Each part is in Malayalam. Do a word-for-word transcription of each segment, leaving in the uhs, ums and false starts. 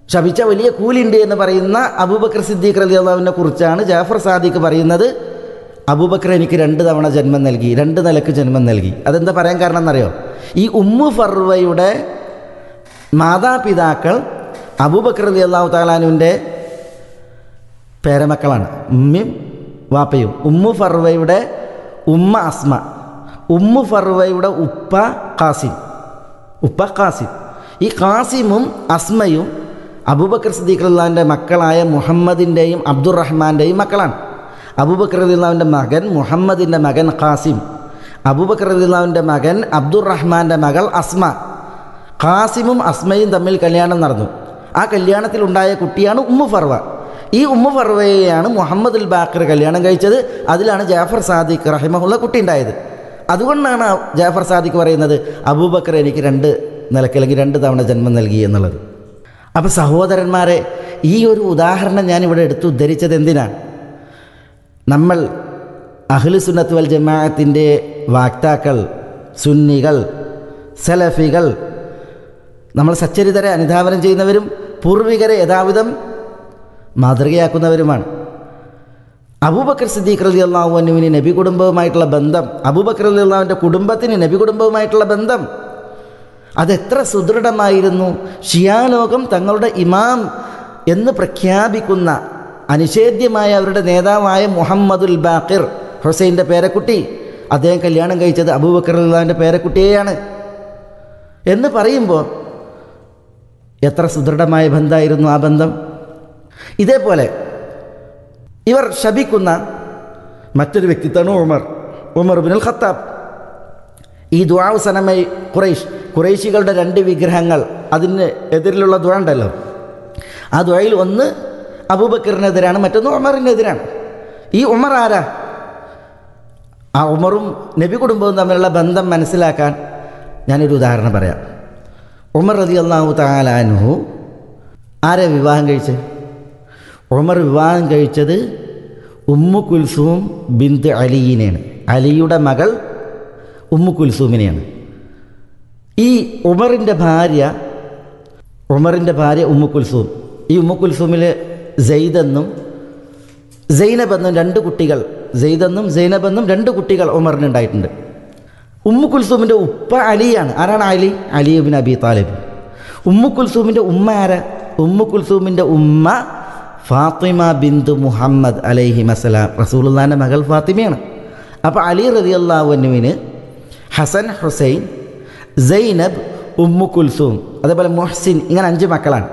ശപിച്ച വലിയ കൂലിയുണ്ട് എന്ന് പറയുന്ന അബൂബക്കർ സിദ്ദീഖ് റളിയല്ലാഹുവിനെ കുറിച്ചാണ് ജാഫർ സാദിഖ് പറയുന്നത്, അബൂബക്കർ എനിക്ക് രണ്ട് തവണ ജന്മം നൽകി, രണ്ട് നിലക്ക് ജന്മം നൽകി. അതെന്താ പറയാൻ കാരണം എന്നറിയോ? ഈ ഉമ്മു ഫർവയുടെ മാതാപിതാക്കൾ അബൂബക്കർ റളിയല്ലാഹു തആലാനുവിൻ്റെ പേരമക്കളാണ്, ഉമ്മയും വാപ്പയും. ഉമ്മു ഫർവയുടെ ഉമ്മ അസ്മ, ഉമ്മു ഫർവയുടെ ഉപ്പ ഖാസിം, ഉപ്പ ഖാസിം. ഈ ഖാസിമും അസ്മയും അബൂബക്കർ സിദ്ദീഖ് റളിയല്ലാഹുവിൻ്റെ മക്കളായ മുഹമ്മദിൻ്റെയും അബ്ദുറഹ്മാൻ്റെയും മക്കളാണ്. അബൂബക്കർ റളിയല്ലാഹുവിൻ്റെ മകൻ മുഹമ്മദിൻ്റെ മകൻ ഖാസിം, അബൂബക്കർ റളിയല്ലാഹുവിൻ്റെ മകൻ അബ്ദുറഹ്മാൻ്റെ മകൾ അസ്മ. ഖാസിമും അസ്മയും തമ്മിൽ കല്യാണം നടന്നു. ആ കല്യാണത്തിലുണ്ടായ കുട്ടിയാണ് ഉമ്മു ഫർവ. ഈ ഉമ്മു ഫർവയെയാണ് മുഹമ്മദുൽ ബാഖിർ കല്യാണം കഴിച്ചത്. അതിലാണ് ജാഫർ സാദിഖ് റഹിമഹുള്ള കുട്ടി ഉണ്ടായത്. അതുകൊണ്ടാണ് ജാഫർ സാദിഖ് പറയുന്നത് അബൂബക്കർ എനിക്ക് രണ്ട് നിലക്ക് അല്ലെങ്കിൽ രണ്ട് തവണ ജന്മം നൽകി എന്നുള്ളത്. അപ്പോൾ സഹോദരന്മാരെ, ഈ ഒരു ഉദാഹരണം ഞാനിവിടെ എടുത്ത് ഉദ്ധരിച്ചത് എന്തിനാണ്? നമ്മൾ അഹ്ലു സുന്നത്ത് വൽ ജമാഅത്തിൻ്റെ വാക്താക്കൾ, സുന്നികൾ, സലഫികൾ, നമ്മൾ സച്ചരിതരെ അനുധാവനം ചെയ്യുന്നവരും പൂർവികരെ യഥാവിധം മാതൃകയാക്കുന്നവരുമാണ്. അബൂബക്കർ സിദ്ദീഖ് റളിയല്ലാഹു അൻഹുവിന് നബി കുടുംബവുമായിട്ടുള്ള ബന്ധം, അബൂബക്കർ റളിയല്ലാഹുവിൻ്റെ കുടുംബത്തിന് നബി കുടുംബവുമായിട്ടുള്ള ബന്ധം അതെത്ര സുദൃഢമായിരുന്നു. ഷിയാലോകം തങ്ങളുടെ ഇമാം എന്ന് പ്രഖ്യാപിക്കുന്ന അനിഷേധ്യമായ അവരുടെ നേതാവായ മുഹമ്മദുൽ ബാഖിർ, ഹുസൈൻ്റെ പേരക്കുട്ടി, അദ്ദേഹം കല്യാണം കഴിച്ചത് അബൂബക്കർ റളിയല്ലാഹുവിൻ്റെ പേരക്കുട്ടിയെയാണ് എന്ന് പറയുമ്പോൾ എത്ര സുദൃഢമായ ബന്ധമായിരുന്നു ആ ബന്ധം. ഇതേപോലെ ഇവർ ശപിക്കുന്ന മറ്റൊരു വ്യക്തിത്വമാണ് ഉമർ, ഉമർ ഇബ്നുൽ ഖത്താബ്. ഈ ദുആ സനമൈ ഖുറൈശ്, ഖുറൈശികളുടെ രണ്ട് വിഗ്രഹങ്ങൾ, അതിന് എതിരിലുള്ള ദുആ ഉണ്ടല്ലോ, ആ ദുആയിൽ ഒന്ന് അബൂബക്കറിനെതിരാണ്, മറ്റൊന്ന് ഉമറിനെതിരാണ്. ഈ ഉമർ ആരാ? ആ ഉമറും നബി കുടുംബവും തമ്മിലുള്ള ബന്ധം മനസ്സിലാക്കാൻ ഞാനൊരു ഉദാഹരണം പറയാം. ഉമർ റളിയല്ലാഹു തആല അൻഹു ആരെ വിവാഹം കഴിച്ചത്? ഉമർ വിവാഹം കഴിച്ചത് ഉമ്മു കുൽസൂം ബിന്ത് അലിയിനെയാണ്. അലിയുടെ മകൾ ഉമ്മു കുൽസൂമിനെയാണ്. ഈ ഉമറിൻ്റെ ഭാര്യ ഉമറിൻ്റെ ഭാര്യ ഉമ്മു കുൽസൂം. ഈ ഉമ്മു കുൽസൂമിൽ സെയ്ദെന്നും സൈനബെന്നും രണ്ട് കുട്ടികൾ, സെയ്ദെന്നും സൈനബെന്നും രണ്ട് കുട്ടികൾ ഉമറിനുണ്ടായിട്ടുണ്ട്. ഉമ്മു കുൽസൂമിൻ്റെ ഉപ്പ അലിയാണ്. ആരാണ് Ali? Ali Ibnu Abi Talib. Umm കുൽസൂമിൻ്റെ ഉമ്മ ആരാ? ഉമ്മു കുൽസൂമിൻ്റെ ഉമ്മ ഫാത്തിമ ബിന്തു മുഹമ്മദ് അലൈഹിമസ്സലാം, റസൂലുള്ളാഹിൻ്റെ മകൾ ഫാത്തിമയാണ്. അപ്പോൾ അലി റളിയല്ലാഹു അൻഹുവിന് ഹസൻ, ഹുസൈൻ, സൈനബ്, ഉമ്മു കുൽസൂം, അതേപോലെ മുഹ്സിൻ, ഇങ്ങനെ അഞ്ച് മക്കളാണ്.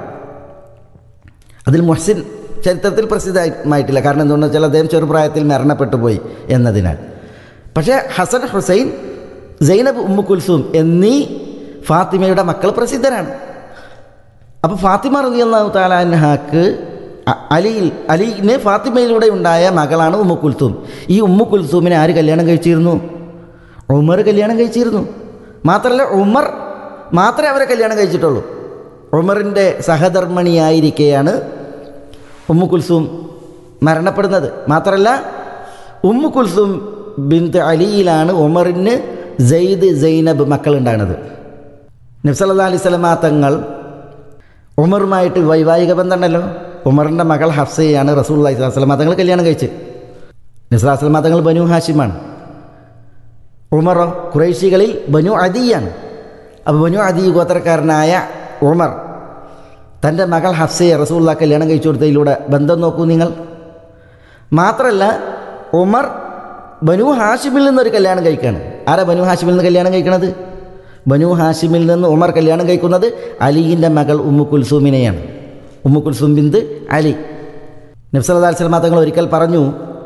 അതിൽ മുഹ്സിൻ ചരിത്രത്തിൽ പ്രസിദ്ധമായിട്ടില്ല. കാരണം എന്തുകൊണ്ടെന്ന് വെച്ചാൽ അദ്ദേഹം ചെറുപ്രായത്തിൽ മരണപ്പെട്ടു പോയി എന്നതിനാൽ. പക്ഷേ ഹസൻ, ഹുസൈൻ, സൈനബ്, ഉമ്മു കുൽസൂം എന്നീ ഫാത്തിമയുടെ മക്കൾ പ്രസിദ്ധരാണ്. അപ്പോൾ ഫാത്തിമ റളിയല്ലാഹു തആല അൻഹാക്ക് അലിയിൽ അലിന് ഫാത്തിമയിലൂടെ ഉണ്ടായ മകളാണ് ഉമ്മു കുൽസൂം. ഈ ഉമ്മു കുൽസൂമിനെ ആര് കല്യാണം കഴിച്ചിരുന്നു? ഉമർ കല്യാണം കഴിച്ചിരുന്നു. മാത്രമല്ല, ഉമർ മാത്രമേ അവരെ കല്യാണം കഴിച്ചിട്ടുള്ളൂ. ഉമറിൻ്റെ സഹധർമ്മിണിയായിരിക്കെയാണ് ഉമ്മു കുൽസൂം മരണപ്പെടുന്നത്. മാത്രമല്ല, ഉമ്മു കുൽസൂം ബിന്ത് അലിയിലാണ് ഉമറിന് സെയ്ദ്, സൈനബ് മക്കളുണ്ടാകുന്നത്. നബി സല്ലല്ലാഹു അലൈഹി വസല്ലമ തങ്ങൾ ഉമറുമായിട്ട് വൈവാഹിക ബന്ധമുണ്ടല്ലോ. ഉമറിൻ്റെ മകൾ ഹഫ്സയാണ് റസൂലുള്ളാഹി സ്വല്ലല്ലാഹു അലൈഹി വസല്ലമ തങ്ങൾ കല്യാണം കഴിച്ച്. നബി സല്ലല്ലാഹു അലൈഹി വസല്ലമ തങ്ങൾ ബനു ഹാഷിമാണ്. ഉമറോ ഖുറൈശികളിൽ ബനു അദിയാണ്. അപ്പോൾ ബനു അദി ഗോത്രക്കാരനായ ഉമർ തൻ്റെ മകൾ ഹഫ്സയെ റസൂലുള്ളാഹി കല്യാണം കഴിച്ചു കൊടുത്തതിലൂടെ ബന്ധം നോക്കൂ നിങ്ങൾ. മാത്രമല്ല, ഉമർ ബനു ഹാഷിമിൽ നിന്നൊരു കല്യാണം കഴിക്കുകയാണ്. ആരാ ബനു ഹാഷിമിൽ നിന്ന് കല്യാണം കഴിക്കണത്? ബനു ഹാഷിമിൽ നിന്ന് ഉമർ കല്യാണം കഴിക്കുന്നത് അലിയിൻ്റെ മകൾ ഉമ്മു കുൽസൂമിനെയാണ്. ഉമ്മു കുൽസൂം ബിന്ത് അലി. നബി സല്ലല്ലാഹു അലൈഹി വസല്ലം തങ്ങൾ ഒരിക്കൽ പറഞ്ഞു,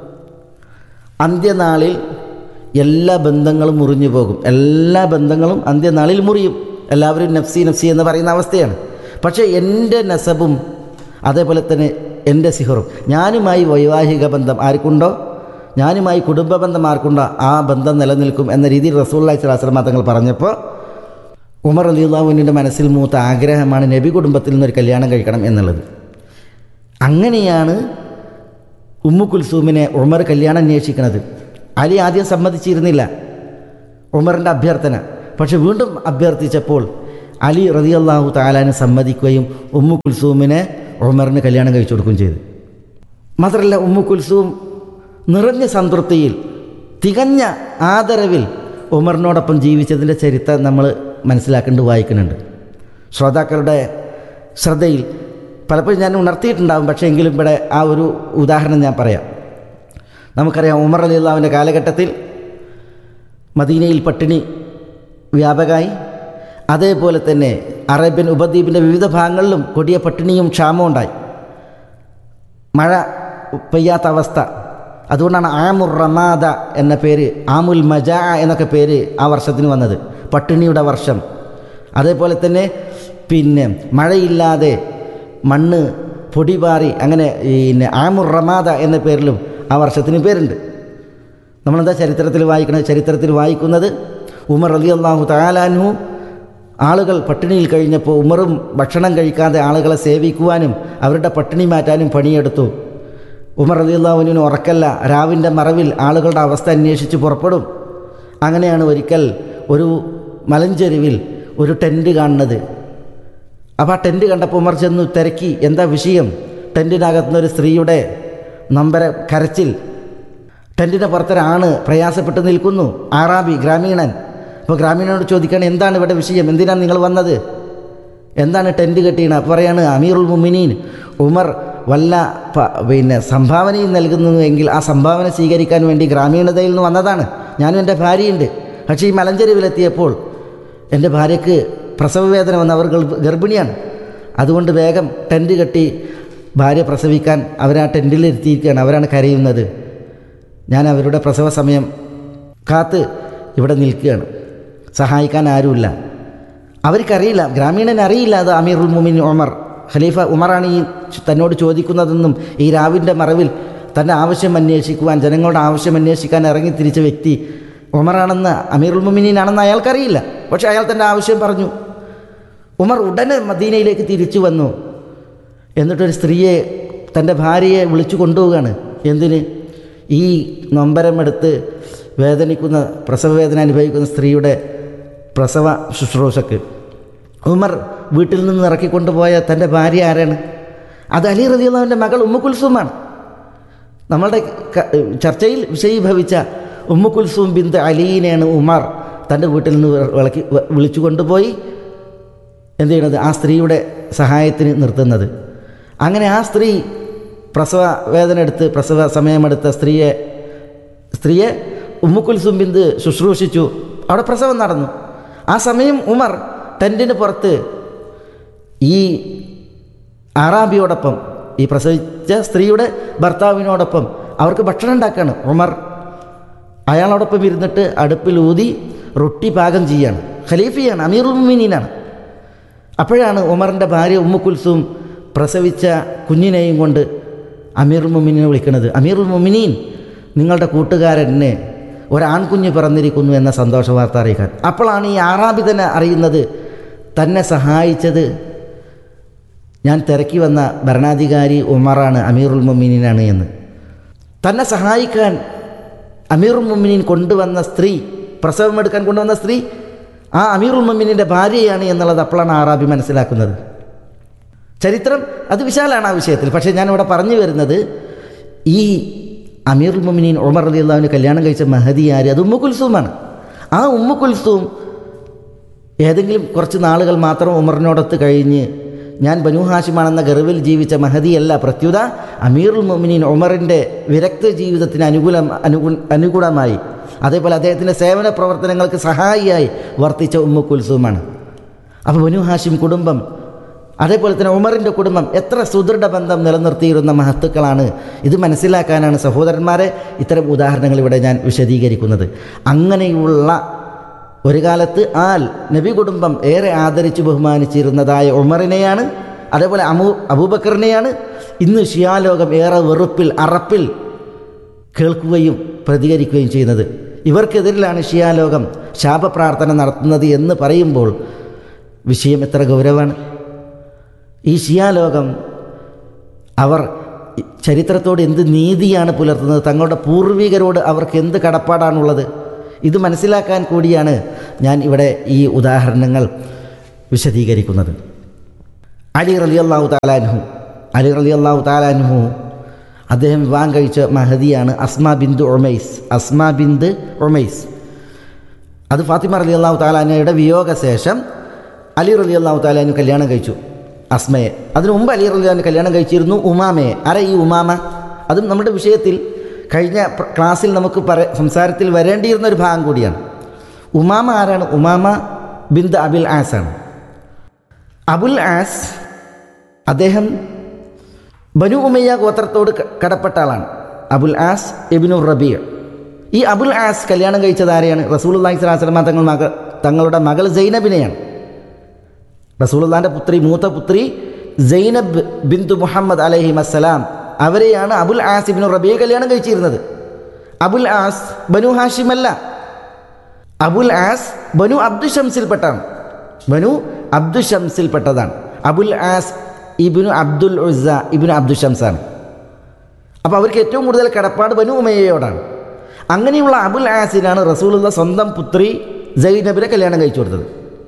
അന്ത്യനാളിൽ എല്ലാ ബന്ധങ്ങളും മുറിഞ്ഞു പോകും. എല്ലാ ബന്ധങ്ങളും അന്ത്യനാളിൽ മുറിയും. എല്ലാവരും നഫ്സി നഫ്സി എന്ന് പറയുന്ന അവസ്ഥയാണ്. പക്ഷേ എൻ്റെ നസബും അതേപോലെ തന്നെ എൻ്റെ സിഹറും, ഞാനുമായി വൈവാഹിക ബന്ധം ആർക്കുണ്ടോ, ഞാനുമായി കുടുംബ ബന്ധം ആർക്കുണ്ടോ, ആ ബന്ധം നിലനിൽക്കും എന്ന രീതിയിൽ റസൂലുള്ളാഹി സ്വല്ലല്ലാഹു അലൈഹി വസല്ലം തങ്ങൾ പറഞ്ഞപ്പോൾ ഉമർ റളിയല്ലാഹു അൻഹുവിൻ്റെ മനസ്സിൽ മൂത്ത ആഗ്രഹമാണ് നബി കുടുംബത്തിൽ നിന്നൊരു കല്യാണം കഴിക്കണം എന്നുള്ളത്. അങ്ങനെയാണ് ഉമ്മു കുൽസൂമിനെ ഉമർ കല്യാണം അന്വേഷിക്കുന്നത്. അലി ആദ്യം സമ്മതിച്ചിരുന്നില്ല ഉമറിൻ്റെ അഭ്യർത്ഥന. പക്ഷെ വീണ്ടും അഭ്യർത്ഥിച്ചപ്പോൾ അലി റളിയല്ലാഹു തആലാന് സമ്മതിക്കുകയും ഉമ്മു കുൽസൂമിനെ ഉമറിന് കല്യാണം കഴിച്ചു കൊടുക്കുകയും ചെയ്തു. മാത്രമല്ല ഉമ്മു കുൽസൂം നിറഞ്ഞ സംതൃപ്തിയിൽ തികഞ്ഞ ആദരവിൽ ഉമറിനോടൊപ്പം ജീവിച്ചതിൻ്റെ ചരിത്രം നമ്മൾ മനസ്സിലാക്കേണ്ടത് വായിക്കുന്നുണ്ട്. ശ്രോതാക്കളുടെ ശ്രദ്ധയിൽ പലപ്പോഴും ഞാൻ ഉണർത്തിയിട്ടുണ്ടാകും, പക്ഷേ എങ്കിലും ഇവിടെ ആ ഒരു ഉദാഹരണം ഞാൻ പറയാം. നമുക്കറിയാം ഉമർ റളിയല്ലാഹുവിൻ്റെ കാലഘട്ടത്തിൽ മദീനയിൽ പട്ടിണി വ്യാപകമായി. അതേപോലെ തന്നെ അറേബ്യൻ ഉപദ്വീപിൻ്റെ വിവിധ ഭാഗങ്ങളിലും കൊടിയ പട്ടിണിയും ക്ഷാമവും ഉണ്ടായി. മഴ പെയ്യാത്ത അവസ്ഥ. അതുകൊണ്ടാണ് ആമുർ റമാദ എന്ന പേര്, ആമുൽ മജാ എന്നൊക്കെ പേര് ആ വർഷത്തിന് വന്നത്, പട്ടിണിയുടെ വർഷം. അതേപോലെ തന്നെ പിന്നെ മഴയില്ലാതെ മണ്ണ് പൊടിപാറി, അങ്ങനെ പിന്നെ ആമുർ റമാദ എന്ന പേരിലും ആ വർഷത്തിന് പേരുണ്ട്. നമ്മളെന്താ ചരിത്രത്തിൽ വായിക്കുന്നത്? ചരിത്രത്തിൽ വായിക്കുന്നത് ഉമർ റളിയല്ലാഹു തആല അൻഹു ആളുകൾ പട്ടിണിയിൽ കഴിഞ്ഞപ്പോൾ ഉമറും ഭക്ഷണം കഴിക്കാതെ ആളുകളെ സേവിക്കുവാനും അവരുടെ പട്ടിണി മാറ്റാനും പണിയെടുത്തു. ഉമർ റളിയല്ലാഹു അൻഹുവിന് ഉറക്കല്ല, രാവിൻ്റെ മറവിൽ ആളുകളുടെ അവസ്ഥ അന്വേഷിച്ച് പുറപ്പെടും. അങ്ങനെയാണ് ഒരിക്കൽ ഒരു മലഞ്ചെരുവിൽ ഒരു ടെൻറ്റ് കാണുന്നത്. അപ്പോൾ ആ ടെൻറ്റ് കണ്ടപ്പോൾ ഉമർ ചെന്ന് തിരക്കി, എന്താ വിഷയം? ടെൻറ്റിനകത്തുനിന്നൊരു സ്ത്രീയുടെ നമ്പര കരച്ചിൽ. ടെൻറ്റിൻ്റെ പുറത്തൊരാണ് പ്രയാസപ്പെട്ട് നിൽക്കുന്നു, ആറാബി, ഗ്രാമീണൻ. അപ്പോൾ ഗ്രാമീണനോട് ചോദിക്കുകയാണ്, എന്താണ് ഇവിടെ വിഷയം, എന്തിനാണ് നിങ്ങൾ വന്നത്, എന്താണ് ടെൻറ്റ് കെട്ടിയത്? അപ്പോൾ പറയാണ്, അമീറുൽ മുഅ്മിനീൻ ഉമർ വല്ല പിന്നെ സംഭാവനയും നൽകുന്നുവെങ്കിൽ ആ സംഭാവന സ്വീകരിക്കാൻ വേണ്ടി ഗ്രാമീണതയിൽ നിന്ന് വന്നതാണ്. ഞാനും എൻ്റെ ഭാര്യയുണ്ട്. പക്ഷേ ഈ മലഞ്ചെരുവിലെത്തിയപ്പോൾ എൻ്റെ ഭാര്യയ്ക്ക് പ്രസവവേദന വന്ന് അവർ ഗർഭിണിയാണ്. അതുകൊണ്ട് വേഗം ടെൻറ്റ് കെട്ടി ഭാര്യ പ്രസവിക്കാൻ അവരാ ടെൻറ്റിലിരുത്തിയിരിക്കുകയാണ്. അവരാണ് കരയുന്നത്. ഞാൻ അവരുടെ പ്രസവ സമയം കാത്ത് ഇവിടെ നിൽക്കുകയാണ്. സഹായിക്കാൻ ആരുമില്ല. അവർക്കറിയില്ല, ഗ്രാമീണൻ അറിയില്ല അത് അമീറുൽ മുഅ്മിനീൻ ഉമർ, ഖലീഫ ഉമറാണ് ഈ തന്നോട് ചോദിക്കുന്നതെന്നും ഈ രാവിൻ്റെ മറവിൽ തൻ്റെ ആവശ്യം അന്വേഷിക്കുവാൻ, ജനങ്ങളുടെ ആവശ്യം അന്വേഷിക്കാൻ ഇറങ്ങി തിരിച്ച വ്യക്തി ഉമറാണെന്ന്, അമീറുൽ മുഅ്മിനീനാണെന്ന് അയാൾക്കറിയില്ല. പക്ഷേ അയാൾ തൻ്റെ ആവശ്യം പറഞ്ഞു. ഉമർ ഉടനെ മദീനയിലേക്ക് തിരിച്ചു വന്നു. എന്നിട്ടൊരു സ്ത്രീയെ, തൻ്റെ ഭാര്യയെ വിളിച്ചു കൊണ്ടുപോവുകയാണ്. എന്തിന്? ഈ നൊമ്പരമെടുത്ത് വേദനിക്കുന്ന, പ്രസവവേദന അനുഭവിക്കുന്ന സ്ത്രീയുടെ പ്രസവ ശുശ്രൂഷക്ക്. ഉമർ വീട്ടിൽ നിന്ന് ഇറക്കിക്കൊണ്ടുപോയ തൻ്റെ ഭാര്യ ആരാണ്? അത് അലി റളിയല്ലാഹുവിൻ്റെ മകൾ ഉമ്മു കുൽസൂമാണ്. നമ്മളുടെ ചർച്ചയിൽ വിഷയീഭവിച്ച ഉമ്മു കുൽസൂം ബിന്ത് അലീനെയാണ് ഉമർ തൻ്റെ വീട്ടിൽ നിന്ന് വിളക്കി വിളിച്ചു കൊണ്ടുപോയി എന്ത് ചെയ്യണത്? ആ സ്ത്രീയുടെ സഹായത്തിന് നിർത്തുന്നത്. അങ്ങനെ ആ സ്ത്രീ പ്രസവ വേദന എടുത്ത്, പ്രസവ സമയമെടുത്ത സ്ത്രീയെ സ്ത്രീയെ ഉമ്മു കുൽസൂം ബിന്ത് ശുശ്രൂഷിച്ചു. അവിടെ പ്രസവം നടന്നു. ആ സമയം ഉമർ ടെൻറ്റിന് പുറത്ത് ഈ ആറാബിയോടൊപ്പം, ഈ പ്രസവിച്ച സ്ത്രീയുടെ ഭർത്താവിനോടൊപ്പം അവർക്ക് ഭക്ഷണം ഉണ്ടാക്കുകയാണ്. ഉമർ അയാളോടൊപ്പം ഇരുന്നിട്ട് അടുപ്പിൽ ഊതി റൊട്ടി പാകം ചെയ്യാണ്. ഖലീഫയാണ്, അമീറുൽ മുഅ്മിനീനാണ്. അപ്പോഴാണ് ഉമറിൻ്റെ ഭാര്യ ഉമ്മു കുൽസൂം പ്രസവിച്ച കുഞ്ഞിനെയും കൊണ്ട് അമീറുൽ മുഅ്മിനീനെ വിളിക്കുന്നത്. അമീറുൽ മുഅ്മിനീൻ, നിങ്ങളുടെ കൂട്ടുകാരന് ഒരാൺകുഞ്ഞ് പിറന്നിരിക്കുന്നു എന്ന സന്തോഷ വാർത്ത അറിയിക്കാൻ. അപ്പോഴാണ് ഈ ആറാബി തന്നെ അറിയുന്നത്, തന്നെ സഹായിച്ചത് ഞാൻ തിരക്കി വന്ന ഭരണാധികാരി ഉമറാണ്, അമീറുൽ മുഅ്മിനീനാണ് എന്ന്. തന്നെ സഹായിക്കാൻ അമീറുൽ മുഅ്മിനീൻ കൊണ്ടുവന്ന സ്ത്രീ, പ്രസവമെടുക്കാൻ കൊണ്ടുവന്ന സ്ത്രീ ആ അമീറുൽ മുഅ്മിനീൻ്റെ ഭാര്യയാണ് എന്നുള്ളത് അപ്പോഴാണ് ആറാബി മനസ്സിലാക്കുന്നത്. ചരിത്രം അത് വിശാലാണ് ആ വിഷയത്തിൽ. പക്ഷേ ഞാനിവിടെ പറഞ്ഞു വരുന്നത്, ഈ അമീറുൽ മുഅ്മിനീൻ ഉമർ റളിയല്ലാഹുവിന് കല്യാണം കഴിച്ച മഹദി ആര്? അത് ഉമ്മു കുൽസൂമാണ്. ആ ഉമ്മു കുൽസൂം ഏതെങ്കിലും കുറച്ച് നാളുകൾ മാത്രം ഉമറിനോടൊത്ത് കഴിഞ്ഞ് ഞാൻ ബനൂ ഹാഷിമാണെന്ന ഗർവിൽ ജീവിച്ച മഹദിയല്ല. പ്രത്യുത അമീറുൽ മുഅ്മിനീൻ ഉമറിൻ്റെ വിരക്ത ജീവിതത്തിന് അനുകൂലം അനുകൂ അനുകൂലമായി അതേപോലെ അദ്ദേഹത്തിൻ്റെ സേവന പ്രവർത്തനങ്ങൾക്ക് സഹായിയായി വർത്തിച്ച ഉമ്മു കുൽസൂമാണ്. അപ്പോൾ ബനൂ ഹാഷിം കുടുംബം, അതേപോലെ തന്നെ ഉമറിൻ്റെ കുടുംബം എത്ര സുദൃഢ ബന്ധം നിലനിർത്തിയിരുന്ന മഹത്തുക്കളാണ്. ഇത് മനസ്സിലാക്കാനാണ് സഹോദരന്മാരെ ഇത്തരം ഉദാഹരണങ്ങൾ ഇവിടെ ഞാൻ വിശദീകരിക്കുന്നത്. അങ്ങനെയുള്ള ഒരു കാലത്ത് ആൽ നബി കുടുംബം ഏറെ ആദരിച്ച് ബഹുമാനിച്ചിരുന്നതായ ഉമറിനെയാണ്, അതേപോലെ അമൂ അബൂബക്കറിനെയാണ് ഇന്ന് ഷിയാലോകം ഏറെ വെറുപ്പിൽ, അറപ്പിൽ കേൾക്കുകയും പ്രതികരിക്കുകയും ചെയ്യുന്നത്. ഇവർക്കെതിരിലാണ് ഷിയാലോകം ശാപപ്രാർത്ഥന നടത്തുന്നത് എന്ന് പറയുമ്പോൾ വിഷയം എത്ര ഗൗരവമാണ്. ഈ ഷിയാലോകം അവർ ചരിത്രത്തോട് എന്ത് നീതിയാണ് പുലർത്തുന്നത്, തങ്ങളുടെ പൂർവികരോട് അവർക്ക് എന്ത് കടപ്പാടാണുള്ളത്, ഇത് മനസ്സിലാക്കാൻ കൂടിയാണ് ഞാൻ ഇവിടെ ഈ ഉദാഹരണങ്ങൾ വിശദീകരിക്കുന്നത്. അലി റളിയല്ലാഹു തആല അൻഹു അലി റളിയല്ലാഹു തആല അൻഹു അദ്ദേഹം വിവാഹം കഴിച്ച മഹദിയാണ് അസ്മാ ബിന്തു ഉമൈസ്. അസ്മാ ബിന്ത് ഉമൈസ് അത് ഫാത്തിമ റളിയല്ലാഹു തആല അൻഹയുടെ വിയോഗശേഷം അലി റളിയല്ലാഹു തആല അൻഹു കല്യാണം കഴിച്ചു അസ്മയെ. അതിനു മുമ്പ് അലി റളിയല്ലാഹു അൻഹു കല്യാണം കഴിച്ചിരുന്നു ഉമാമയെ. ആരാ ഈ ഉമാമ? അതും നമ്മുടെ വിഷയത്തിൽ കഴിഞ്ഞ ക്ലാസ്സിൽ നമുക്ക് പറ സംസാരത്തിൽ വരേണ്ടിയിരുന്ന ഒരു ഭാഗം കൂടിയാണ്. ഉമാമ ആരാണ്? ഉമാമ ബിന്ത് അബുൽ ആസ് ആണ്. അബുൽ ആസ് അദ്ദേഹം ബനു ഉമയ്യ ഗോത്രത്തോട് കടപ്പെട്ട ആളാണ്. അബുൽ ആസ് ഇബ്നു റബീഅ. ഈ അബുൽ ആസ് കല്യാണം കഴിച്ചത് ആരെയാണ്? റസൂലുള്ളാഹി സ്വല്ലല്ലാഹു അലൈഹി വസല്ലം തങ്ങൾ മകൾ തങ്ങളുടെ മകൾ സൈനബിനെയാണ്. റസൂലുള്ളാഹിൻ്റെ പുത്രി മൂത്ത പുത്രി സൈനബ് ബിന്തു മുഹമ്മദ് അലൈഹി അസ്സലാം അവരെയാണ് അബുൽ ആസ് ഇബ്നു റബീഅ കല്യാണം കഴിച്ചിരുന്നത്. അബുൽ ആസ് ബനു ഹാഷിം അല്ല. അബുൽ ആസ് ബനു അബ്ദു ഷംസിൽപ്പെട്ടാണ്. ബനു അബ്ദു ഷംസിൽപ്പെട്ടതാണ്. അബുൽ ആസ് ഇബ്നു അബ്ദുൽ ഉസ്സ ഇബ്നു അബ്ദു ഷംസാണ്. അപ്പോൾ അവർക്ക് ഏറ്റവും കൂടുതൽ കടപ്പാട് ബനു ഉമയ്യയോടാണ്. അങ്ങനെയുള്ള അബുൽ ആസിനാണ് റസൂലുള്ള സ്വന്തം പുത്രി സൈനബിനെ കല്യാണം കഴിച്ചു കൊടുത്തത്.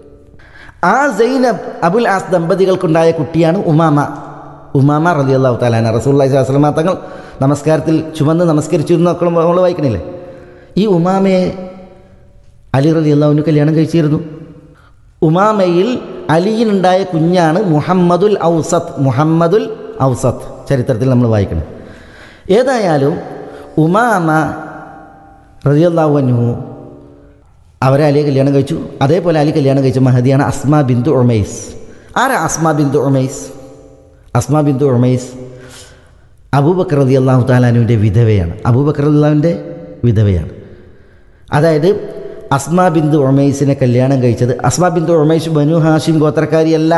ആ സൈനബ് അബുൽ ആസ് ദമ്പതികൾക്കുണ്ടായ കുട്ടിയാണ് ഉമാമ. ഉമാമ റളിയല്ലാഹു തആല അൻഹ റസൂലുള്ളാഹി സ്വല്ലല്ലാഹു അലൈഹി വസല്ലം തങ്ങൾ നമസ്കാരത്തിൽ ചുമന്ന് നമസ്കരിച്ചിരുന്ന മക്കളും നമ്മൾ വായിക്കണില്ലേ? ഈ ഉമാമയെ അലി റളിയല്ലാഹു അൻഹു കല്യാണം കഴിച്ചിരുന്നു. ഉമാമയിൽ അലിയിനുണ്ടായ കുഞ്ഞാണ് മുഹമ്മദുൽ ഔസത്ത്. മുഹമ്മദുൽ ഔസത്ത് ചരിത്രത്തിൽ നമ്മൾ വായിക്കണം. ഏതായാലും ഉമാമ റളിയല്ലാഹു അൻഹു അവരെ അലിയെ കല്യാണം കഴിച്ചു. അതേപോലെ അലി കല്യാണം കഴിച്ച മഹദിയാണ് അസ്മാ ബിന്തു ഉമൈസ്. ആരാ അസ്മാ ബിന്തു ഉമൈസ്? അസ്മാ ബിന്തു ഉമൈസ് അബൂബക്കർ റളിയല്ലാഹു തആല അൻഹുവിൻ്റെ വിധവയാണ്. അബൂബക്കർ റളിയല്ലാഹുവിൻ്റെ വിധവയാണ്. അതായത് അസ്മാ ബിന്തു ഉമൈസിനെ കല്യാണം കഴിച്ചത് അസ്മാ ബിന്തു ഉമൈസ് ബനു ഹാഷിം ഗോത്രക്കാരിയല്ല.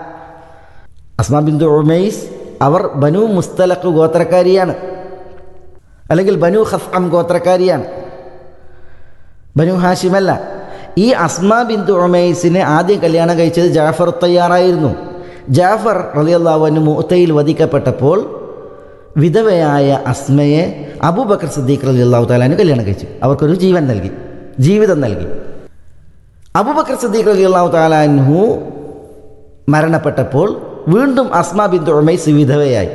അസ്മാ ബിന്തു ഉമൈസ് അവർ ബനു മുസ്തലഖ് ഗോത്രക്കാരിയാണ്, അല്ലെങ്കിൽ ബനു ഖസ്അം ഗോത്രക്കാരിയാണ്, ബനു ഹാഷിമല്ല. ഈ അസ്മാ ബിന്തു ഉമൈസിനെ ആദ്യം കല്യാണം കഴിച്ചത് ജാഫർ തയ്യാറായിരുന്നു. ജാഫർ റളിയല്ലാഹു അൻഹു മുഅ്തയിൽ വധിക്കപ്പെട്ടപ്പോൾ വിധവയായ അസ്മയെ അബൂബക്കർ സിദ്ദീഖ് റളിയല്ലാഹു തആല അൻഹു കല്യാണം കഴിച്ചു. അവർക്കൊരു ജീവൻ നൽകി, ജീവിതം നൽകി. അബൂബക്കർ സിദ്ദീഖ് റളിയല്ലാഹു തആല അൻഹു മരണപ്പെട്ടപ്പോൾ വീണ്ടും അസ്മാ ബിന്തു ഉമൈസ് വിധവയായി.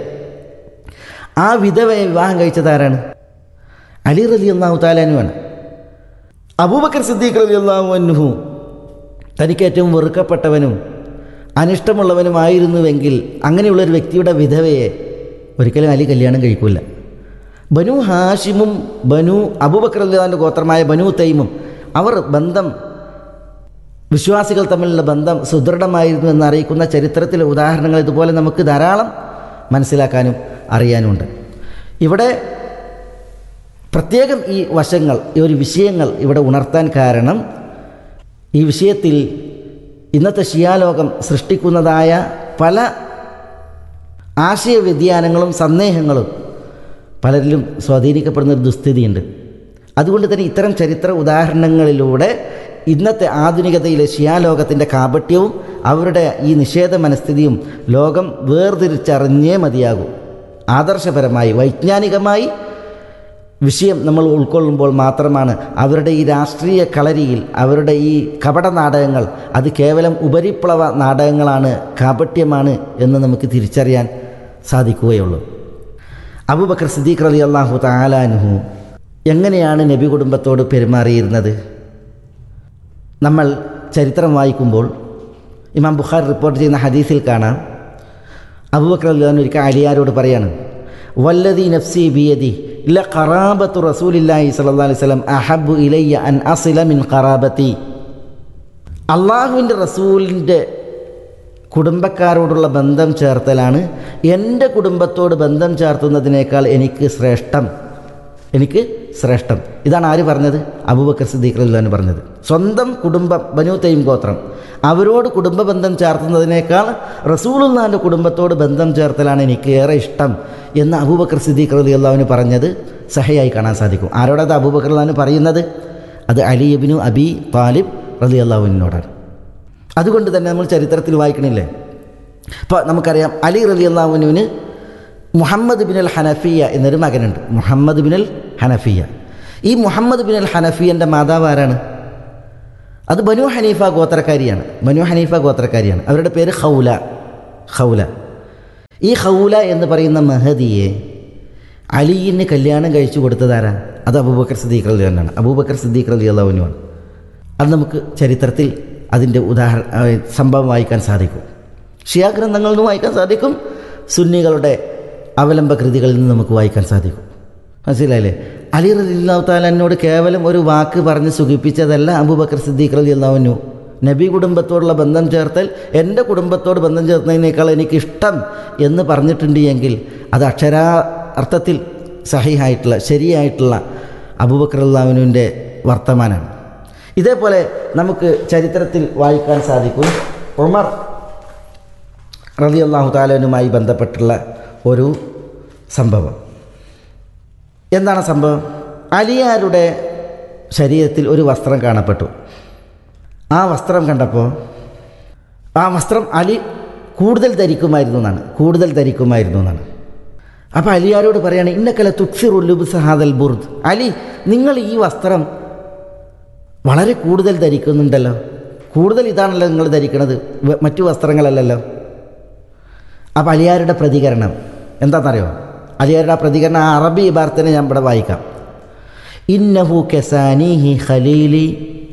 ആ വിധവയെ വിവാഹം കഴിച്ചത് ആരാണ്? അലി റളിയല്ലാഹു തആല അൻഹുവാണ്. അബൂബക്കർ സിദ്ദീഖ് റളിയല്ലാഹു അൻഹു തനിക്ക് ഏറ്റവും വെറുക്കപ്പെട്ടവനും അനിഷ്ടമുള്ളവനുമായിരുന്നുവെങ്കിൽ അങ്ങനെയുള്ളൊരു വ്യക്തിയുടെ വിധവയെ ഒരിക്കലും അലി കല്യാണം കഴിക്കില്ല. ബനു ഹാഷിമും ബനു അബൂബക്കർ റളിയല്ലാഹുവിൻ്റെ ഗോത്രമായ ബനു തൈമും അവർ ബന്ധം, വിശ്വാസികൾ തമ്മിലുള്ള ബന്ധം സുദൃഢമായിരുന്നു എന്നറിയിക്കുന്ന ചരിത്രത്തിലെ ഉദാഹരണങ്ങൾ ഇതുപോലെ നമുക്ക് ധാരാളം മനസ്സിലാക്കാനും അറിയാനുമുണ്ട്. ഇവിടെ പ്രത്യേകം ഈ വശങ്ങൾ, ഈ ഒരു വിഷയങ്ങൾ ഇവിടെ ഉണർത്താൻ കാരണം ഈ വിഷയത്തിൽ ഇന്നത്തെ ഷിയാലോകം സൃഷ്ടിക്കുന്നതായ പല ആശയവ്യതിയാനങ്ങളും സന്ദേഹങ്ങളും പലരിലും സ്വാധീനിക്കപ്പെടുന്നൊരു ദുസ്ഥിതിയുണ്ട്. അതുകൊണ്ട് തന്നെ ഇത്തരം ചരിത്ര ഉദാഹരണങ്ങളിലൂടെ ഇന്നത്തെ ആധുനികതയിലെ ഷിയാലോകത്തിൻ്റെ കാപട്യവും അവരുടെ ഈ നിഷേധ മനസ്ഥിതിയും ലോകം വേർതിരിച്ചറിഞ്ഞേ മതിയാകൂ. ആദർശപരമായി വൈജ്ഞാനികമായി വിഷയം നമ്മൾ ഉൾക്കൊള്ളുമ്പോൾ മാത്രമാണ് അവരുടെ ഈ രാഷ്ട്രീയ കളരിയിൽ, അവരുടെ ഈ കപട നാടകങ്ങൾ അത് കേവലം ഉപരിപ്ലവ നാടകങ്ങളാണ്, കാപട്യമാണ് എന്ന് നമുക്ക് തിരിച്ചറിയാൻ സാധിക്കുകയുള്ളൂ. അബൂബക്കർ സിദ്ദീഖ് റളിയല്ലാഹു തആല അൻഹു എങ്ങനെയാണ് നബി കുടുംബത്തോട് പെരുമാറിയിരുന്നത്? നമ്മൾ ചരിത്രം വായിക്കുമ്പോൾ ഇമാം ബുഖാരി റിപ്പോർട്ട് ചെയ്യുന്ന ഹദീസിൽ കാണാം, അബൂബക്കർ റളിയല്ലാഹു അൻഹു ഒരിക്കൽ അലിയാരോട് പറയാണ്, വല്ലദീ നഫ്സി ബിയദി ലഖറാബത്തു റസൂലില്ലാഹി സ്വല്ലല്ലാഹു അലൈഹി വസല്ലം അഹബ്ബു ഇലയ്യ അൻ അസില മിൻ ഖറാബത്തി. അള്ളാഹുവിൻ്റെ റസൂലിൻ്റെ കുടുംബക്കാരോടുള്ള ബന്ധം ചേർത്തലാണ് എൻ്റെ കുടുംബത്തോട് ബന്ധം ചേർത്തുന്നതിനേക്കാൾ എനിക്ക് ശ്രേഷ്ഠം, എനിക്ക് ശ്രേഷ്ഠം. ഇതാണ് ആര് പറഞ്ഞത്? അബൂബക്കർ സിദ്ദീഖ് റളിയല്ലാഹു അൻഹു പറഞ്ഞത്. സ്വന്തം കുടുംബം ബനു തൈം ഗോത്രം, അവരോട് കുടുംബ ബന്ധം ചേർത്തുന്നതിനേക്കാൾ റസൂലുള്ളാഹിൻ്റെ കുടുംബത്തോട് ബന്ധം ചേർത്തലാണ് എനിക്ക് ഏറെ ഇഷ്ടം എന്ന് അബൂബക്കർ സിദ്ദീഖ് റളിയല്ലാഹു അൻഹു പറഞ്ഞത് സഹിയായി കാണാൻ സാധിക്കും. ആരോടത് അബൂബക്കർ റളിയല്ലാഹു അൻഹു പറയുന്നത്? അത് അലി ഇബ്നു അബി താലിബ് റളിയല്ലാഹു അൻഹുവിനോടാണ്. അതുകൊണ്ട് തന്നെ നമ്മൾ ചരിത്രത്തിൽ വായിക്കണില്ലേ, ഇപ്പോൾ നമുക്കറിയാം അലി റളിയല്ലാഹു അൻഹുവിന് മുഹമ്മദ് ബിൻ അൽ ഹനഫിയ എന്നൊരു മകനുണ്ട്. മുഹമ്മദ് ബിൻ അൽ ഹനഫിയ. ഈ മുഹമ്മദ് ബിൻ അൽ ഹനഫിയൻ്റെ മാതാവ് ആരാണ്? അത് ബനു ഹനീഫ ഗോത്രക്കാരിയാണ്. ബനു ഹനീഫ ഗോത്രക്കാരിയാണ്. അവരുടെ പേര് ഖൗല. ഖൗല ഈ ഖൗല എന്ന് പറയുന്ന മഹദിയെ അലിയിന് കല്യാണം കഴിച്ചു കൊടുത്തതാരാ? അത് അബൂബക്കർ സിദ്ദീഖ് റളിയല്ലാഹു അൻഹു ആണ്. അബൂബക്കർ സിദ്ദീഖ് റളിയല്ലാഹു അൻഹു ആണ്. അത് നമുക്ക് ചരിത്രത്തിൽ അതിൻ്റെ ഉദാഹരണ സംഭവം വായിക്കാൻ സാധിക്കും. ഷിയാ ഗ്രന്ഥങ്ങളിൽ നിന്ന് വായിക്കാൻ സാധിക്കും. സുന്നികളുടെ അവലംബ കൃതികളിൽ നിന്ന് നമുക്ക് വായിക്കാൻ സാധിക്കും. മനസ്സിലായില്ലേ? അലി റളിയല്ലാഹു തആല അൻഹുവോട് കേവലം ഒരു വാക്ക് പറഞ്ഞ് സുഖിപ്പിച്ചതല്ല അബൂബക്കർ സിദ്ദീഖ് റളിയല്ലാഹു അൻഹു. നബി കുടുംബത്തോടുള്ള ബന്ധം ചേർത്തൽ എൻ്റെ കുടുംബത്തോട് ബന്ധം ചേർത്തതിനേക്കാൾ എനിക്കിഷ്ടം എന്ന് പറഞ്ഞിട്ടുണ്ട് എങ്കിൽ അത് അക്ഷരാർത്ഥത്തിൽ സഹിഹായിട്ടുള്ള ശരിയായിട്ടുള്ള അബൂബക്കർ റളിയല്ലാഹു അൻഹുവിൻ്റെ വർത്തമാനമാണ്. ഇതേപോലെ നമുക്ക് ചരിത്രത്തിൽ വായിക്കാൻ സാധിക്കും ഉമർ റളിയല്ലാഹു തആല അൻഹുമായി ബന്ധപ്പെട്ടുള്ള ഒരു സംഭവം. എന്താണ് സംഭവം? അലിയാരുടെ ശരീരത്തിൽ ഒരു വസ്ത്രം കാണപ്പെട്ടു. ആ വസ്ത്രം കണ്ടപ്പോൾ ആ വസ്ത്രം അലി കൂടുതൽ ധരിക്കുമായിരുന്നു എന്നാണ് കൂടുതൽ ധരിക്കുമായിരുന്നു എന്നാണ് അപ്പോൾ അലിയാരോട് പറയുകയാണ്, ഇന്നക്കല തുക്സിറുൽ ലുബ്സ ഹാദൽ ബുർദ്. അലി, നിങ്ങൾ ഈ വസ്ത്രം വളരെ കൂടുതൽ ധരിക്കുന്നുണ്ടല്ലോ. കൂടുതൽ ഇതാണല്ലോ നിങ്ങൾ ധരിക്കുന്നത്, മറ്റു വസ്ത്രങ്ങളല്ലല്ലോ. അപ്പോൾ അലിയാരുടെ പ്രതികരണം എന്താണെന്നറിയോ? അലിയാരുടെ ആ പ്രതികരണം ആ അറബി ഇബാറത്തിനെ ഞാൻ ഇവിടെ വായിക്കാം. ഇന്നഹു കസാനിഹി ഖലീലി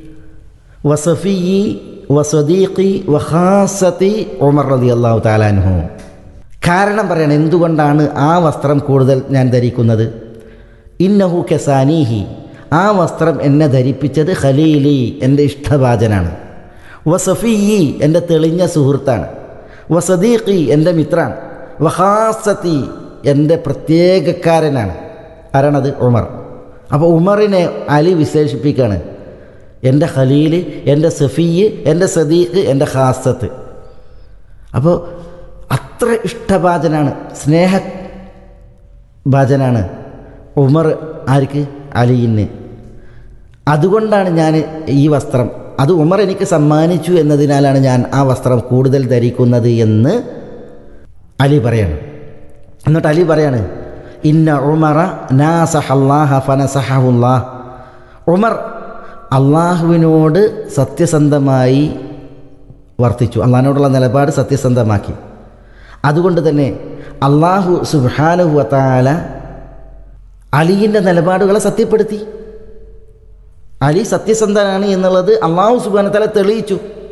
വസഫിയി വസദീഖി വഖാസതി ഉമർ റളിയല്ലാഹു തആല അൻഹു. കാരണം പറയണം എന്തുകൊണ്ടാണ് ആ വസ്ത്രം കൂടുതൽ ഞാൻ ധരിക്കുന്നത്. ഇന്നഹു കസാനിഹി, ആ വസ്ത്രം എന്നെ ധരിപ്പിച്ചത് ഖലീലി, എൻ്റെ ഇഷ്ടഭാജനാണ്. വസഫിയി, എൻ്റെ തെളിഞ്ഞ സുഹൃത്താണ്. വസദീഖി, എൻ്റെ മിത്രാണ്. വഖാസതി, എൻ്റെ പ്രത്യേകക്കാരനാണ്. ആരാണത്? ഉമർ. അപ്പോൾ ഉമറിനെ അലി വിശേഷിപ്പിക്കുകയാണ്, എൻ്റെ ഖലീല്, എൻ്റെ സഫിയ്, എൻ്റെ സദീഖ്, എൻ്റെ ഖാസത്ത്. അപ്പോൾ അത്ര ഇഷ്ടഭാജനാണ്, സ്നേഹഭാജനാണ് ഉമർ ആർക്ക്? അലിയിന്. അതുകൊണ്ടാണ് ഞാൻ ഈ വസ്ത്രം, അത് ഉമർ എനിക്ക് സമ്മാനിച്ചു എന്നതിനാലാണ് ഞാൻ ആ വസ്ത്രം കൂടുതൽ ധരിക്കുന്നത് എന്ന് അലി പറയാണ്. എന്നിട്ട് അലി പറയാണ്, ഇന്ന ഉമറ നാസഹല്ലാഹ ഫനസഹഹുല്ലാഹ്. ഉമർ അള്ളാഹുവിനോട് സത്യസന്ധമായി വർത്തിച്ചു, അള്ളാഹിനോടുള്ള നിലപാട് സത്യസന്ധമാക്കി. അതുകൊണ്ട് തന്നെ അള്ളാഹു സുബ്ഹാനഹു വ തആല അലിയിൻ്റെ നിലപാടുകളെ സത്യപ്പെടുത്തി. അലി സത്യസന്ധനാണ് എന്നുള്ളത് അള്ളാഹു സുബ്ഹാനഹു വ തആല തെളിയിച്ചു.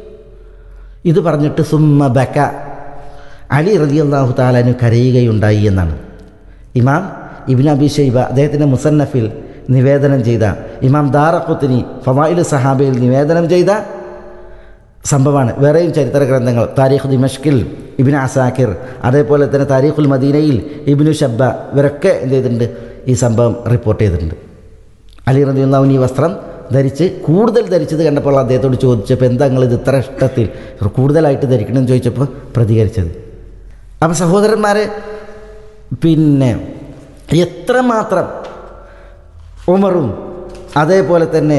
ഇത് പറഞ്ഞിട്ട് സുമ്മ ബക, അലി റളിയല്ലാഹു തആല അൻഹു കരയുകയുണ്ടായി എന്നാണ് ഇമാം ഇബ്നു അബീ ശൈബ അദ്ദേഹത്തിൻ്റെ മുസന്നഫിൽ നിവേദനം ചെയ്ത, ഇമാം ദാറഖുത്നി ഫവായിൽ സഹാബയിൽ നിവേദനം ചെയ്ത സംഭവമാണ്. വേറെയും ചരിത്ര ഗ്രന്ഥങ്ങൾ, താരീഖ് ദിമഷ്കിൽ ഇബ്നു അസാക്കിർ, അതേപോലെ തന്നെ താരീഖുൽ മദീനയിൽ ഇബ്നു ഷബ്ബ, ഇവരൊക്കെ എന്ത് ചെയ്തിട്ടുണ്ട്? ഈ സംഭവം റിപ്പോർട്ട് ചെയ്തിട്ടുണ്ട്. അലി റളിയല്ലാഹു അൻഹു ഈ വസ്ത്രം ധരിച്ച് കൂടുതൽ ധരിച്ചത് കണ്ടപ്പോൾ അദ്ദേഹത്തോട് ചോദിച്ചപ്പോൾ എന്താ നിങ്ങൾ ഇത് ഇത്ര ഇഷ്ടത്തിൽ കൂടുതലായിട്ട് ധരിക്കണമെന്ന് ചോദിച്ചപ്പോൾ പ്രതികരിച്ചത്. അപ്പോൾ സഹോദരന്മാരെ, പിന്നെ എത്രമാത്രം ഉമറും അതേപോലെ തന്നെ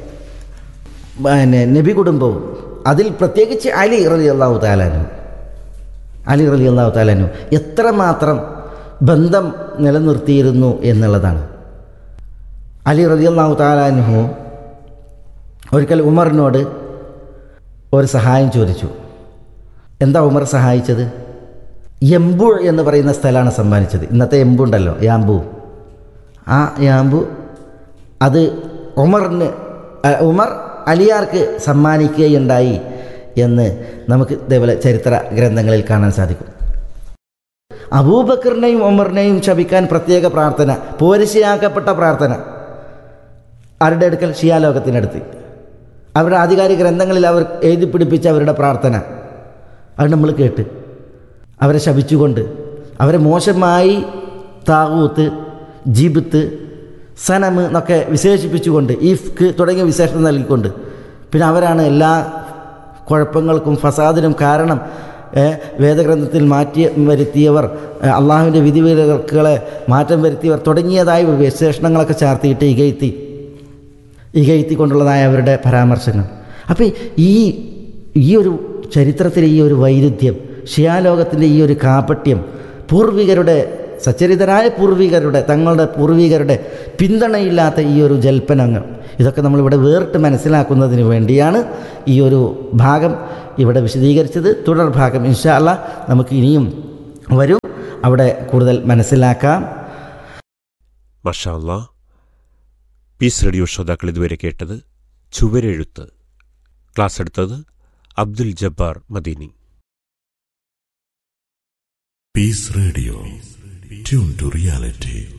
പിന്നെ നബി കുടുംബവും, അതിൽ പ്രത്യേകിച്ച് അലി റളിയല്ലാഹു തആല അൻഹു അലി റളിയല്ലാഹു തആല അൻഹു എത്രമാത്രം ബന്ധം നിലനിർത്തിയിരുന്നു എന്നുള്ളതാണ്. അലി റളിയല്ലാഹു തആല അൻഹു ഒരിക്കൽ ഉമറിനോട് ഒരു സഹായം ചോദിച്ചു. എന്താ ഉമർ സഹായിച്ചത്? യംബു എന്ന് പറയുന്ന സ്ഥലമാണ് സമ്മാനിച്ചത്. ഇന്നത്തെ യംബു ഉണ്ടല്ലോ, യാമ്പു. ആ യാമ്പു അത് ഉമറിന് ഉമർ അലിയാർക്ക് സമ്മാനിക്കുകയുണ്ടായി എന്ന് നമുക്ക് ഇതേപോലെ ചരിത്ര ഗ്രന്ഥങ്ങളിൽ കാണാൻ സാധിക്കും. അബൂബക്കറിനെയും ഉമറിനെയും ശപിക്കാൻ പ്രത്യേക പ്രാർത്ഥന, പോരിശയാക്കപ്പെട്ട പ്രാർത്ഥന ആരുടെ അടുക്കൽ? ഷിയാ ലോകത്തിനടുത്ത്. അവരുടെ ആധികാരിക ഗ്രന്ഥങ്ങളിൽ അവർ എഴുതി പിടിപ്പിച്ച അവരുടെ പ്രാർത്ഥന അത് നമ്മൾ കേട്ട് അവരെ ശപിച്ചുകൊണ്ട്, അവരെ മോശമായി താഗൂത്ത്, ജിബ്ത്ത്, സനം എന്നൊക്കെ വിശേഷിപ്പിച്ചുകൊണ്ട്, ഇഫ്ക്ക് തുടങ്ങിയ വിശേഷണം നൽകിക്കൊണ്ട്, പിന്നെ അവരാണ് എല്ലാ കുഴപ്പങ്ങൾക്കും ഫസാദിനും കാരണം, വേദഗ്രന്ഥത്തിൽ മാറ്റി വരുത്തിയവർ, അള്ളാഹുവിൻ്റെ വിധിവിലക്കുകളെ മാറ്റം വരുത്തിയവർ തുടങ്ങിയതായ വിശേഷണങ്ങളൊക്കെ ചാർത്തിയിട്ട് ഇകഴ്ത്തി ഇകഴ്ത്തിക്കൊണ്ടുള്ളതായ അവരുടെ പരാമർശങ്ങൾ. അപ്പോൾ ഈ ഈ ഒരു ചരിത്രത്തിലെ ഈ ഒരു വൈരുദ്ധ്യം, ഷിയാലോകത്തിൻ്റെ ഈ ഒരു കാപട്യം, പൂർവികരുടെ സച്ചരിതരായ പൂർവികരുടെ തങ്ങളുടെ പൂർവികരുടെ പിന്തുണയില്ലാത്ത ഈ ഒരു ജൽപ്പനങ്ങൾ, ഇതൊക്കെ നമ്മളിവിടെ വേറിട്ട് മനസ്സിലാക്കുന്നതിന് വേണ്ടിയാണ് ഈ ഒരു ഭാഗം ഇവിടെ വിശദീകരിച്ചത്. തുടർ ഭാഗം ഇൻഷാ അല്ലാഹ് നമുക്ക് ഇനിയും വരും, അവിടെ കൂടുതൽ മനസ്സിലാക്കാം. മാഷാ അല്ലാഹ്. പീസ് റേഡിയോ ശ്രോതാക്കൾ ഇതുവരെ കേട്ടത് ചുവരെഴുത്ത്. ക്ലാസ് എടുത്തത് Abdul Jabbar Madeeni. Piece radio, tune to reality.